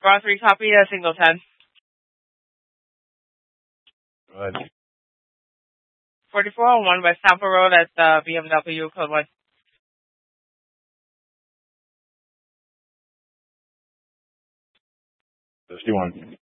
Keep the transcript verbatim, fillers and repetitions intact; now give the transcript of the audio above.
Raw three, copy, uh, single ten. Go ahead. forty-four oh one West Tampa Road at uh, B M W, code one. fifty-one.